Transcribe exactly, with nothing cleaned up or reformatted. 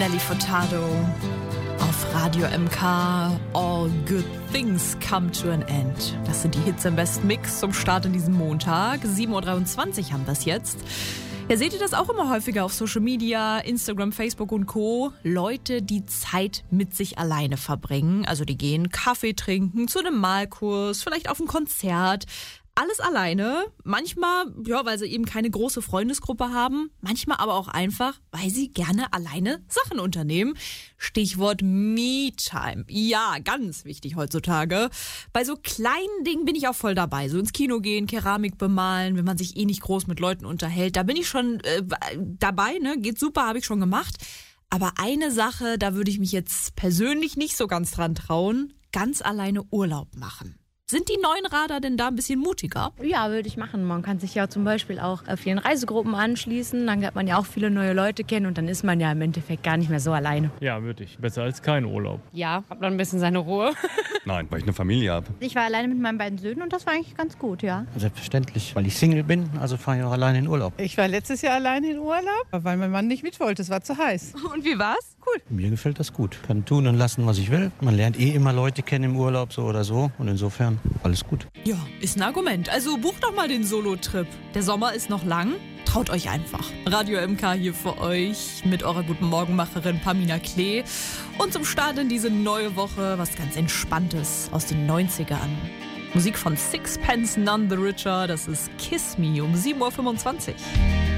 Nelly Furtado auf Radio M K. All good things come to an end. Das sind die Hits im besten Mix zum Start in diesem Montag. sieben Uhr dreiundzwanzig haben wir es jetzt. Ja, seht ihr das auch immer häufiger auf Social Media, Instagram, Facebook und Co. Leute, die Zeit mit sich alleine verbringen. Also die gehen Kaffee trinken, zu einem Malkurs, vielleicht auf ein Konzert. Alles alleine, manchmal, ja, weil sie eben keine große Freundesgruppe haben, manchmal aber auch einfach, weil sie gerne alleine Sachen unternehmen. Stichwort Me-Time. Ja, ganz wichtig heutzutage. Bei so kleinen Dingen bin ich auch voll dabei. So ins Kino gehen, Keramik bemalen, wenn man sich eh nicht groß mit Leuten unterhält. Da bin ich schon äh, dabei, ne? Geht super, habe ich schon gemacht. Aber eine Sache, da würde ich mich jetzt persönlich nicht so ganz dran trauen, ganz alleine Urlaub machen. Sind die neuen Radar denn da ein bisschen mutiger? Ja, würde ich machen. Man kann sich ja zum Beispiel auch vielen Reisegruppen anschließen. Dann lernt man ja auch viele neue Leute kennen und dann ist man ja im Endeffekt gar nicht mehr so alleine. Ja, würde ich. Besser als kein Urlaub. Ja, hab dann ein bisschen seine Ruhe. Nein, weil ich eine Familie habe. Ich war alleine mit meinen beiden Söhnen und das war eigentlich ganz gut, ja. Selbstverständlich, weil ich Single bin, also fahre ich auch alleine in Urlaub. Ich war letztes Jahr alleine in Urlaub, weil mein Mann nicht mit wollte. Es war zu heiß. Und wie war's? Cool. Mir gefällt das gut. Kann tun und lassen, was ich will. Man lernt eh immer Leute kennen im Urlaub, so oder so. Und insofern alles gut. Ja, ist ein Argument. Also bucht doch mal den Solo-Trip. Der Sommer ist noch lang. Traut euch einfach. Radio M K hier für euch mit eurer guten Morgenmacherin Pamina Klee. Und zum Start in diese neue Woche was ganz Entspanntes aus den neunzigern. Musik von Sixpence None the Richer. Das ist Kiss Me um sieben Uhr fünfundzwanzig.